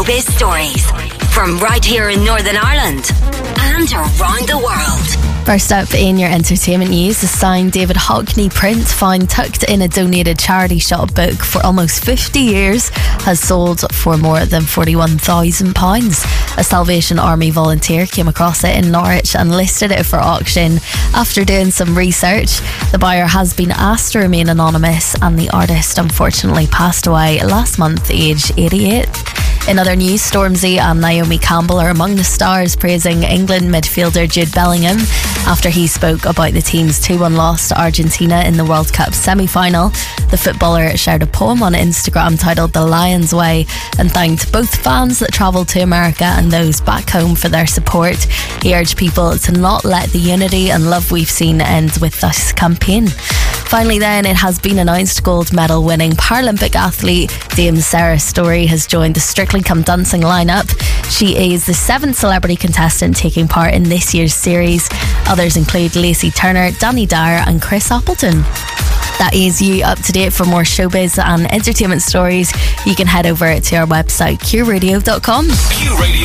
Showbiz stories from right here in Northern Ireland and around the world. First up in your entertainment news, the signed David Hockney print found tucked in a donated charity shop book for almost 50 years has sold for more than £41,000. A Salvation Army volunteer came across it in Norwich and listed it for auction. After doing some research, the buyer has been asked to remain anonymous, and the artist unfortunately passed away last month, aged 88. In other news, Stormzy and Naomi Campbell are among the stars praising England midfielder Jude Bellingham after he spoke about the team's 2-1 loss to Argentina in the World Cup semi-final. The footballer shared a poem on Instagram titled The Lion's Way and thanked both fans that travelled to America and those back home for their support. He urged people to not let the unity and love we've seen end with this campaign. Finally then, it has been announced gold medal winning Paralympic athlete Dame Sarah Story has joined the Strictly Come Dancing lineup. She is the 7th celebrity contestant taking part in this year's series. Others include Lacey Turner, Danny Dyer and Chris Appleton. That is you up to date. For more showbiz and entertainment stories, you can head over to our website, QRadio.com.